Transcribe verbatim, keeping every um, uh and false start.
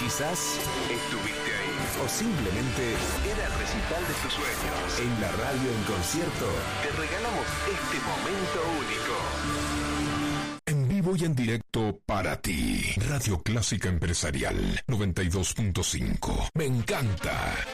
Quizás estuviste ahí o simplemente era el recital de tus sueños. En la radio en concierto te regalamos este momento único. En vivo y en directo para ti. Radio Clásica Empresarial noventa y dos punto cinco. Me encanta.